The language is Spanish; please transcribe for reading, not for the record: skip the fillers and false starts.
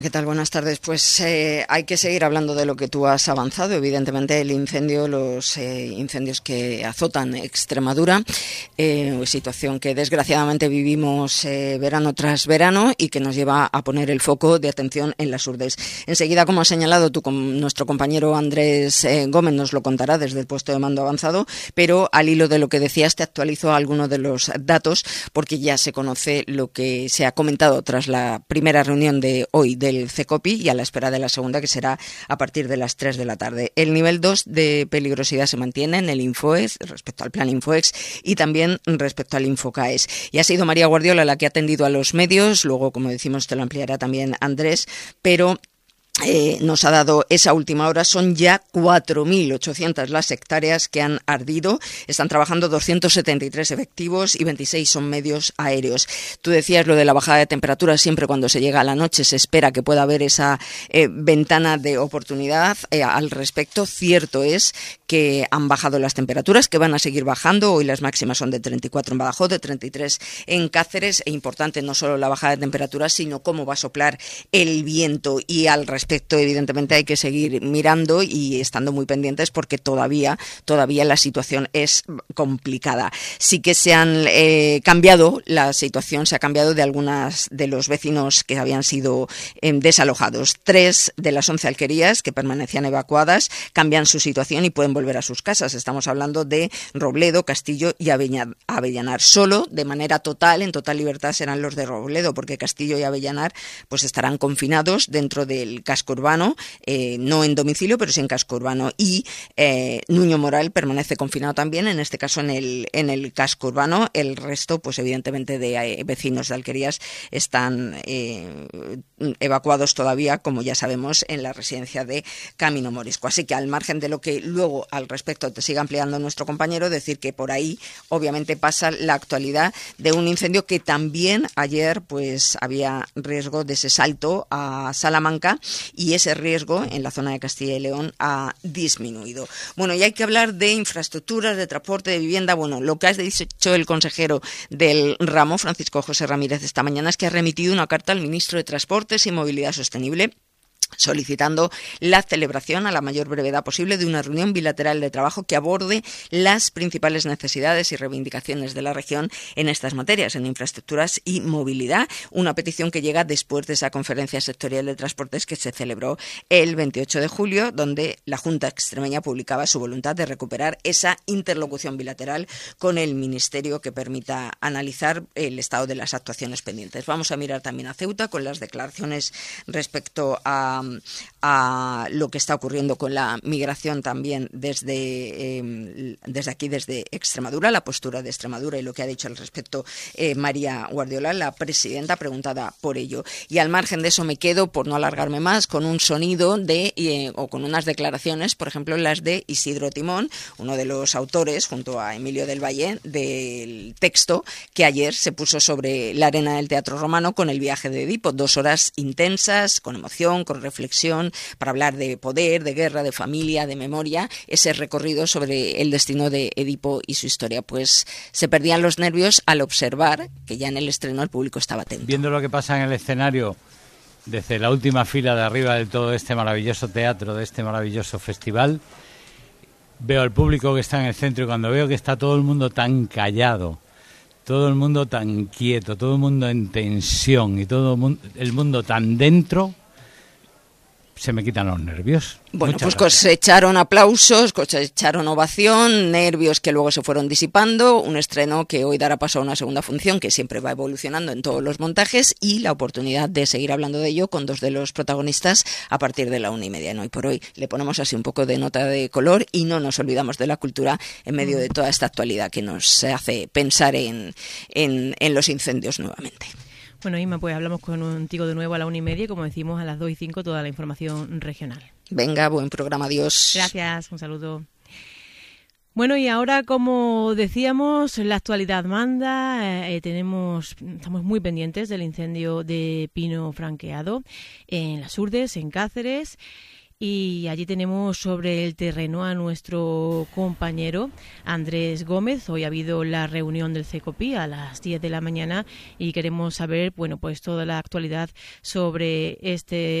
¿Qué tal? Buenas tardes. Pues hay que seguir hablando de lo que tú has avanzado. Evidentemente, el incendio, los incendios que azotan Extremadura, situación que desgraciadamente vivimos verano tras verano y que nos lleva a poner el foco de atención en las Urdes. Enseguida, como ha señalado nuestro compañero Andrés Gómez, nos lo contará desde el puesto de mando avanzado, pero al hilo de lo que decías, te actualizo algunos de los datos porque ya se conoce lo que se ha comentado tras la primera reunión de hoy del CECOPI y a la espera de la segunda, que será a partir de las 3 de la tarde. El nivel 2 de peligrosidad se mantiene en el Infoex respecto al plan Infoex y también respecto al Infocaes. Y ha sido María Guardiola la que ha atendido a los medios, luego, como decimos, te lo ampliará también Andrés, pero nos ha dado esa última hora. Son ya 4.800 las hectáreas que han ardido. Están trabajando 273 efectivos y 26 son medios aéreos. Tú decías lo de la bajada de temperatura. Siempre cuando se llega a la noche se espera que pueda haber esa ventana de oportunidad al respecto. Cierto es que han bajado las temperaturas, que van a seguir bajando. Hoy las máximas son de 34 en Badajoz, de 33 en Cáceres. E importante no solo la bajada de temperaturas, sino cómo va a soplar el viento. Y al respecto, evidentemente, hay que seguir mirando y estando muy pendientes porque todavía la situación es complicada. Sí que se han cambiado, la situación se ha cambiado de algunas de los vecinos que habían sido desalojados. 3 de las 11 alquerías que permanecían evacuadas cambian su situación y pueden volver a sus casas. Estamos hablando de Robledo, Castillo y Avellanar. Solo de manera total, en total libertad, serán los de Robledo, porque Castillo y Avellanar pues estarán confinados dentro del casco urbano, no en domicilio, pero sí en casco urbano. Y Nuño Moral permanece confinado también, en este caso en el casco urbano. El resto, pues evidentemente, de vecinos de alquerías están evacuados todavía, como ya sabemos, en la residencia de Camino Morisco. Así que, al margen de lo que luego al respecto te siga ampliando nuestro compañero, decir que por ahí obviamente pasa la actualidad de un incendio que también ayer pues había riesgo de ese salto a Salamanca, y ese riesgo en la zona de Castilla y León ha disminuido. Bueno, y hay que hablar de infraestructuras, de transporte, de vivienda. Bueno, lo que ha dicho el consejero del ramo, Francisco José Ramírez, esta mañana es que ha remitido una carta al ministro de Transportes y Movilidad Sostenible solicitando la celebración a la mayor brevedad posible de una reunión bilateral de trabajo que aborde las principales necesidades y reivindicaciones de la región en estas materias, en infraestructuras y movilidad. Una petición que llega después de esa conferencia sectorial de transportes que se celebró el 28 de julio, donde la Junta Extremeña publicaba su voluntad de recuperar esa interlocución bilateral con el Ministerio que permita analizar el estado de las actuaciones pendientes. Vamos a mirar también a Ceuta con las declaraciones respecto a lo que está ocurriendo con la migración también desde aquí, desde Extremadura, la postura de Extremadura y lo que ha dicho al respecto María Guardiola, la presidenta, preguntada por ello. Y al margen de eso me quedo, por no alargarme más, con un sonido o con unas declaraciones, por ejemplo, las de Isidro Timón, uno de los autores, junto a Emilio del Valle, del texto que ayer se puso sobre la arena del Teatro Romano con el viaje de Edipo. 2 horas intensas, con emoción, con reflexión, para hablar de poder, de guerra, de familia, de memoria, ese recorrido sobre el destino de Edipo y su historia. Pues se perdían los nervios al observar que ya en el estreno el público estaba atento. Viendo lo que pasa en el escenario, desde la última fila de arriba de todo este maravilloso teatro, de este maravilloso festival, veo al público que está en el centro y cuando veo que está todo el mundo tan callado, todo el mundo tan quieto, todo el mundo en tensión y todo el mundo tan dentro, se me quitan los nervios. Bueno, pues cosecharon aplausos, cosecharon ovación, nervios que luego se fueron disipando, un estreno que hoy dará paso a una segunda función que siempre va evolucionando en todos los montajes y la oportunidad de seguir hablando de ello con 2 de los protagonistas a partir de la 1:30. Hoy por hoy le ponemos así un poco de nota de color y no nos olvidamos de la cultura en medio de toda esta actualidad que nos hace pensar en los incendios nuevamente. Bueno, Inma, pues hablamos contigo de nuevo a la 1:30, como decimos, a las 2:05 toda la información regional. Venga, buen programa, adiós. Gracias, un saludo. Bueno, y ahora, como decíamos, la actualidad manda. Estamos muy pendientes del incendio de pino franqueado en Las Urdes, en Cáceres. y allí tenemos sobre el terreno a nuestro compañero Andrés Gómez. Hoy ha habido la reunión del CECOPI a las 10 de la mañana y queremos saber, bueno, pues toda la actualidad sobre este